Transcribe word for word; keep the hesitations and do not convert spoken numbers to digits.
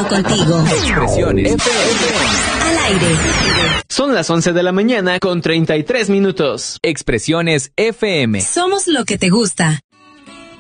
contigo. Expresiones F M. Al aire. Son las once de la mañana con treinta y tres minutos. Expresiones F M. Somos lo que te gusta.